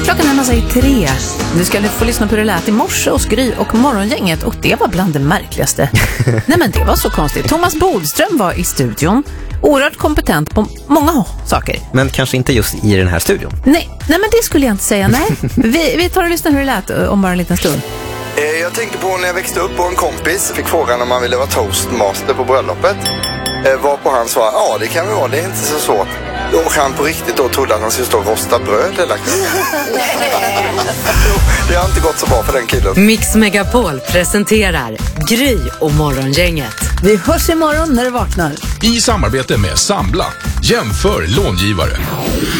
Klockan närmar sig 3. Nu ska du få lyssna på hur det lät i morse hos Gry och Morgongänget. Och det var bland det märkligaste. Nej, men det var så konstigt. Thomas Bodström var i studion. Oerhört kompetent på många saker. Men kanske inte just i den här studion. Nej, men det skulle jag inte säga. Nej. Vi tar och lyssnar hur det lät om bara en liten stund. Jag tänker på när jag växte upp och en kompis fick frågan om man ville vara toastmaster på bröllopet. Varpå han sa, ja det kan vi vara, det är inte så svårt. Och han på riktigt då trodde att han skulle stå och rosta bröd eller det har inte gått så bra för den killen. Mix Megapol presenterar Gry och Morgongänget. Vi hörs imorgon när du vaknar. I samarbete med Sambla. Jämför långivare.